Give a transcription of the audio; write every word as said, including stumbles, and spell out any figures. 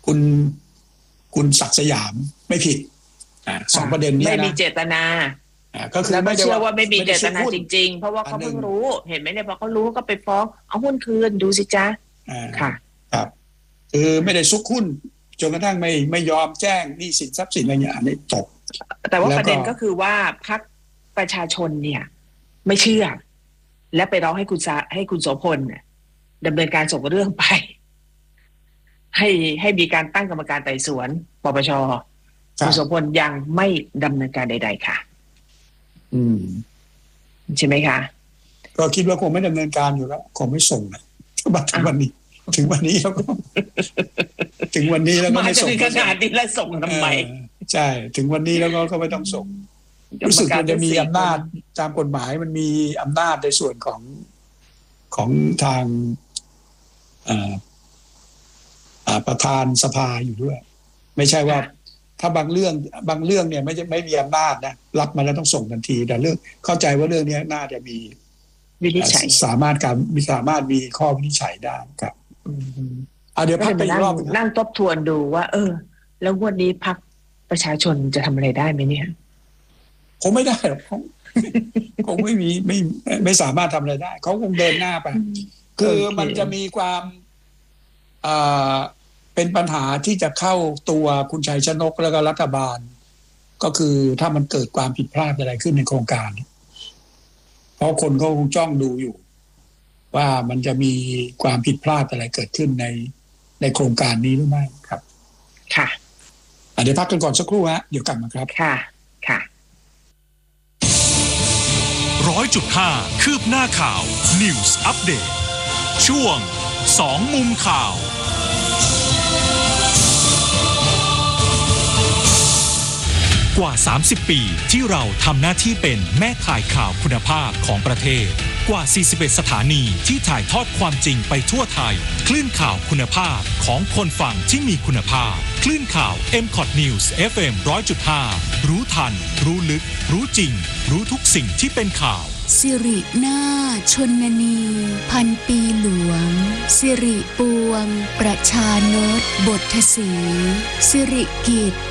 คุณคุณศักดิ์สยามไม่ผิดอ่าสองประเด็นนี้นะไม่มีเจตนาก็คือไม่เชื่อว่าไม่มีเจตนาจริงๆเพราะว่าเขาเพิ่งรู้เห็นไหมเนี่ยพอเขารู้ก็ไปฟ้องเอาหุ้นคืนดูสิจ๊ะค่ะครับคือไม่ได้ซุกหุ้นจนกระทั่งไม่ไม่ยอมแจ้งหนี้สินทรัพย์สินอะไรอย่างนี้ตกแต่ว่าประเด็นก็คือว่าพรรคประชาชนเนี่ยไม่เชื่อและไปร้องให้คุณให้คุณโสพลเนี่ยดำเนินการส่งเรื่องไปให้ให้มีการตั้งกรรมการไต่สวนปปช.คุณโสพลยังไม่ดำเนินการใดๆค่ะอืมใช่ไหมคะก็คิดว่าคงไม่ดำเนินการอยู่แล้วคงไม่ส่งนะมาถึงวันนี้ถึงวันนี้แล้วก็ถึงวันนี้แล้วก็ไม่ส่งขนาดนี้แล้วส่งทำไมใช่ถึงวันนี้แล้วก็ก็ไม่ต้องส่งรู้สึกมันจะมีอำนาจตามกฎหมายมันมีอำนาจในส่วนของของทางประธานสภาอยู่ด้วยไม่ใช่ว่าถ้าบางเรื่องบางเรื่องเนี่ยไม่ไม่มีอำนาจนะรับมาแล้วต้องส่งทันทีแต่เรื่องเข้าใจว่าเรื่องนี้น่าจะมีวินิจฉัยสามารถการมีสามารถมีข้อวินิจฉัยได้ครับอ่าเดี๋ยวพักไปรอบนั่งทบทวนดูว่าเออแล้ววันนี้พรรคประชาชนจะทำอะไรได้ไหมเนี่ยคงไม่ได้หรอกคงไม่มีไม่ไม่สามารถทำอะไรได้เขาคงเดินหน้าไปคือมันจะมีความอ่าเป็นปัญหาที่จะเข้าตัวคุณชัยชนกแล้วก็รัฐบาลก็คือถ้ามันเกิดความผิดพลาดอะไรขึ้นในโครงการเพราะคนเขาคงจ้องดูอยู่ว่ามันจะมีความผิดพลาดอะไรเกิดขึ้นในในโครงการนี้หรือไม่ครับค่ะเดี๋ยวพักกันก่อนสักครู่ฮะเดี๋ยวกลับมาครับค่ะค่ะร้อยจุดห้าคืบหน้าข่าว News Update ช่วงสองมุมข่าวกว่าสามสิบปีที่เราทำหน้าที่เป็นแม่ข่ายข่าวคุณภาพของประเทศกว่าสี่สิบเอ็ดสถานีที่ถ่ายทอดความจริงไปทั่วไทยคลื่นข่าวคุณภาพของคนฟังที่มีคุณภาพคลื่นข่าว เอ็ม คอท News เอฟ เอ็ม หนึ่งร้อยจุดห้า รู้ทันรู้ลึกรู้จริงรู้ทุกสิ่งที่เป็นข่าวสิรินาชนนีพันปีหลวงสิริปวงประชานตบทศรีสิริกิจ